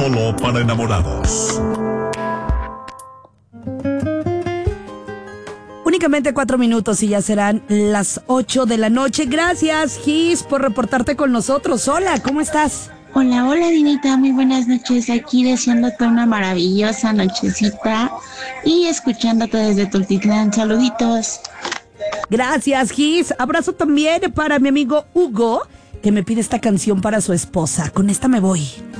solo para enamorados. Únicamente 4 minutos y ya serán las 8 de la noche. Gracias, Gis, por reportarte con nosotros. Hola, ¿cómo estás? Hola, hola Dinita, muy buenas noches. Aquí deseándote una maravillosa nochecita y escuchándote desde Tultitlán. Saluditos. Gracias, Gis. Abrazo también para mi amigo Hugo, que me pide esta canción para su esposa. Con esta me voy.